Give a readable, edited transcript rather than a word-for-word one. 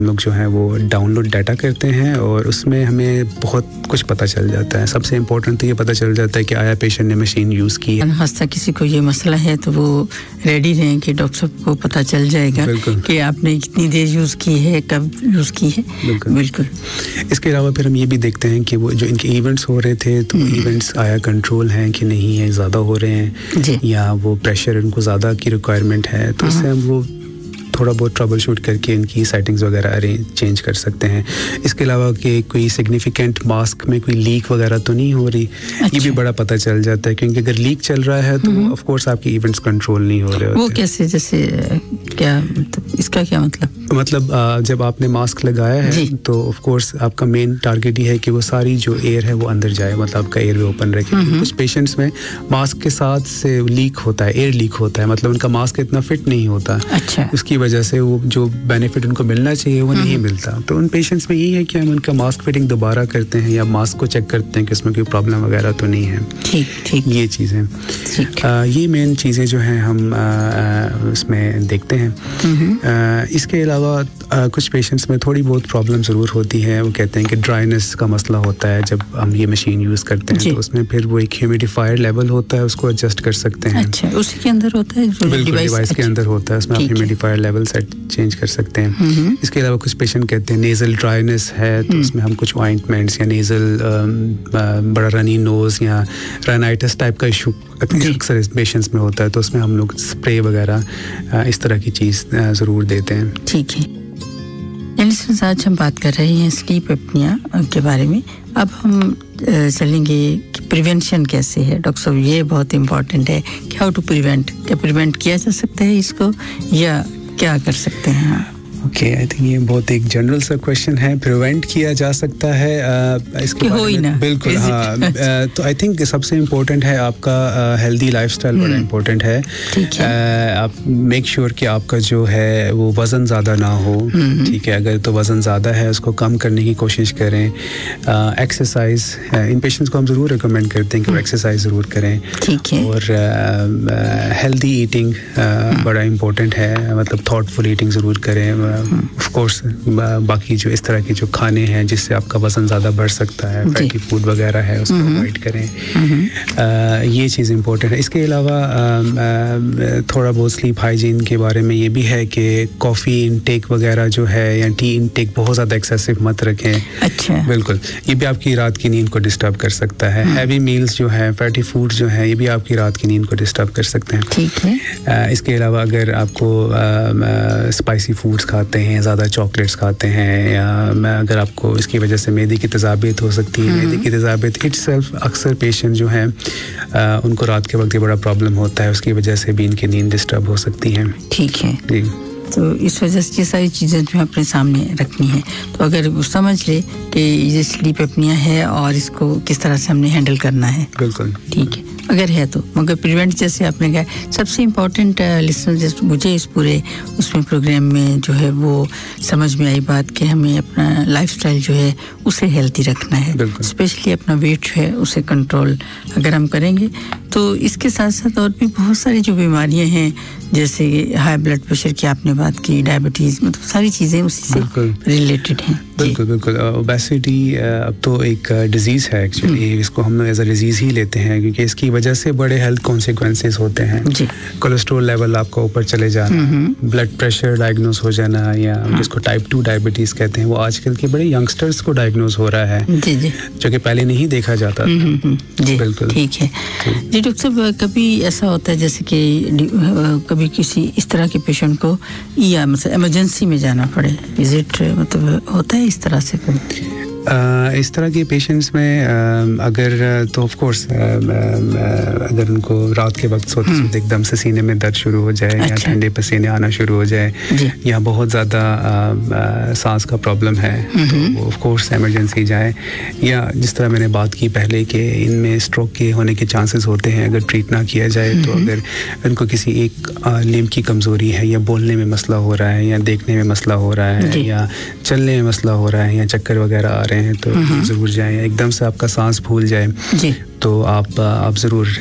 लोग जो हैं वो डाउनलोड डाटा करते हैं और उसमें हमें बहुत कुछ पता चल जाता है. सबसे इम्पोर्टेंट तो ये पता चल जाता है कि आया पेशेंट ने मशीन यूज़ की है. खासतौर किसी को ये मसला है तो वो रेडी रहें कि डॉक्टर साहब को पता चल जाएगा कि आपने कितनी देर यूज़ की है, कब यूज़ की है. बिल्कुल. इसके अलावा फिर हम ये भी देखते हैं कि वो जो इनके इवेंट्स हो रहे थे तो इवेंट्स आया कंट्रोल हैं कि नहीं है, ज़्यादा हो रहे हैं या वो प्रेशर उनको ज़्यादा की रिक्वायरमेंट है, तो इससे हम वो थोड़ा बहुत ट्रबल शूट करके इनकी सेटिंग्स वगैरह चेंज कर सकते हैं. इसके अलावा कि कोई सिग्निफिकेंट मास्क में कोई लीक वगैरह तो नहीं हो रही, ये भी बड़ा पता चल जाता है, क्योंकि अगर लीक चल रहा है तो ऑफ कोर्स आपके इवेंट्स कंट्रोल नहीं हो रहे होते. वो कैसे, जैसे क्या इसका क्या मतलब जब आपने मास्क लगाया है तो ऑफ कोर्स आपका मेन टारगेट ये है कि वो सारी जो एयर है वो अंदर जाए, मतलब आपका एयर वे ओपन रखे. कुछ पेशेंट्स में मास्क के साथ से लीक होता है, एयर लीक होता है, मतलब उनका मास्क इतना फिट नहीं होता. उसकी वजह से वो जो बेनिफिट उनको मिलना चाहिए वो नहीं मिलता. तो उन पेशेंट्स में यही है कि हम उनका मास्क फिटिंग दोबारा करते हैं या मास्क को चेक करते हैं कि इसमें कोई प्रॉब्लम वगैरह तो नहीं है. ठीक. ये चीज़ें, ये मेन चीज़ें जो हैं हम इसमें देखते हैं. इसके अलावा कुछ पेशेंट्स में थोड़ी बहुत प्रॉब्लम ज़रूर होती है. वो कहते हैं कि ड्राइनेस का मसला होता है जब हम ये मशीन यूज़ करते हैं, तो उसमें फिर वो एक ह्यूमिडिफायर लेवल होता है, उसको एडजस्ट कर सकते हैं. उसी के अंदर होता है, बिल्कुल डिवाइस के अंदर होता है, उसमें आप ह्यूमिडिफायर लेवल सेट चेंज कर सकते हैं. इसके अलावा कुछ पेशेंट कहते हैं नेज़ल ड्राइनेस है, तो उसमें हम कुछ ऑइंटमेंट्स या नेज़ल बड़ा रनी नोज़ या राइनाइटिस टाइप का इशू अक्सर इस पेशेंट्स में होता है, तो उसमें हम लोग स्प्रे वगैरह इस तरह की चीज़ ज़रूर देते हैं. ठीक है. आज हम बात कर रहे हैं स्लीप एपनिया के बारे में. अब हम चलेंगे कि प्रिवेंशन कैसे है. डॉक्टर साहब, ये बहुत इम्पोर्टेंट है कि हाउ टू प्रिवेंट, क्या प्रिवेंट किया जा सकता है इसको या क्या कर सकते हैं? ओके, आई थिंक ये बहुत एक जनरल सा क्वेश्चन है. प्रिवेंट किया जा सकता है इसके बारे में बिल्कुल. हाँ, तो आई थिंक सबसे इम्पोर्टेंट है आपका हेल्दी लाइफस्टाइल बड़ा इम्पोर्टेंट है. आप मेक श्योर कि आपका जो है वो वज़न ज़्यादा ना हो. ठीक है, अगर तो वज़न ज़्यादा है उसको कम करने की कोशिश करें. एक्सरसाइज इन पेशेंट्स को हम ज़रूर रिकमेंड करते हैं कि वो एक्सरसाइज ज़रूर करें. और हेल्दी ईटिंग बड़ा इम्पोर्टेंट है, मतलब थॉटफुल ईटिंग ज़रूर करें. ऑफ कोर्स बाकी जो इस तरह के जो खाने हैं जिससे आपका वज़न ज़्यादा बढ़ सकता है, फैटी फूड वगैरह है, उसको अवॉइड करें. ये चीज़ इम्पोर्टेंट है. इसके अलावा थोड़ा बहुत स्लीप हाइजीन के बारे में ये भी है कि कॉफ़ी इनटेक वगैरह जो है या टी इनटेक बहुत ज़्यादा एक्सेसिव मत रखें. बिल्कुल, ये भी आपकी रात की नींद को डिस्टर्ब कर सकता है. हैवी मील्स जो हैं, फैटी फूड जो हैं, ये भी आपकी रात की नींद को डिस्टर्ब कर सकते हैं. ठीक है. इसके अलावा अगर आपको स्पाइसी फूड्स खाते हैं, ज़्यादा चॉकलेट्स खाते हैं, या अगर आपको इसकी वजह से मैदे की तेज़ाबियत हो सकती है. मैदे की तेज़ाबियत इटसेल्फ अक्सर पेशेंट जो हैं उनको रात के वक्त बड़ा प्रॉब्लम होता है, उसकी वजह से भी इनकी नींद डिस्टर्ब हो सकती है. ठीक है जी. तो इस वजह से ये सारी चीज़ें जो अपने सामने रखनी है. तो अगर वो समझ ले कि ये स्लीप एपनिया है और इसको किस तरह से हमने हैंडल करना है. बिल्कुल ठीक है, अगर है तो. मगर प्रिवेंट जैसे आपने कहा, सबसे इम्पोर्टेंट लिसनर जैसे मुझे इस पूरे उसमें प्रोग्राम में जो है वो समझ में आई बात कि हमें अपना लाइफस्टाइल जो है उसे हेल्थी रखना है. स्पेशली अपना वेट जो है उसे कंट्रोल अगर हम करेंगे तो इसके साथ साथ और भी बहुत सारी जो बीमारियां हैं, जैसे हाई ब्लड प्रेशर की आपने बात की, डायबिटीज़, मतलब सारी चीज़ें उसी से रिलेटेड हैं. बिल्कुल. ओबेसिटी अब तो एक डिजीज़ है एक्चुअली. इसको हम लोग एज अ डिजीज़ ही लेते हैं क्योंकि इसकी वजह से बड़े हेल्थ कॉन्सिक्वेंसेस होते हैं. कोलेस्ट्रॉल लेवल आपका ऊपर चले जाना, ब्लड प्रेशर डायग्नोस हो जाना, या जिसको टाइप 2 डायबिटीज़ कहते हैं, वो आजकल के बड़े यंगस्टर्स को डायग्नोस हो रहा है, जो कि पहले नहीं देखा जाता था. बिल्कुल. ठीक है जी. डॉक्टर साहब, कभी ऐसा होता है जैसे कि कभी किसी इस तरह के पेशेंट को या मतलब इमरजेंसी में जाना पड़े, विजिट मतलब होता है इस तरह से? इस तरह के पेशेंट्स में अगर तो ऑफ कोर्स अगर उनको रात के वक्त सोते सोते एकदम से सीने में दर्द शुरू हो जाए, या ठंडे पसीने आना शुरू हो जाए, या बहुत ज़्यादा सांस का प्रॉब्लम है, तो वो ऑफ कोर्स इमरजेंसी जाए. या जिस तरह मैंने बात की पहले कि इनमें स्ट्रोक के होने के चांसेस होते हैं अगर ट्रीट ना किया जाए. तो अगर उनको किसी एक लिम्ब की कमज़ोरी है, या बोलने में मसला हो रहा है, या देखने में मसला हो रहा है, या चलने में मसला हो रहा है, या चक्कर वगैरह आ रहे हैं, तो ज़रूर जाएं. एकदम से आपका सांस फूल जाए तो आप ज़रूर